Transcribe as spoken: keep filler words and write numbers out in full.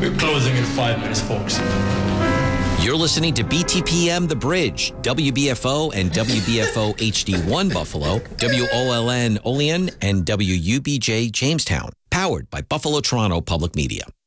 We're closing in five minutes, folks. You're listening to B T P M The Bridge, W B F O and W B F O H D one Buffalo, W O L N Olean, and W U B J Jamestown. Powered by Buffalo Toronto Public Media.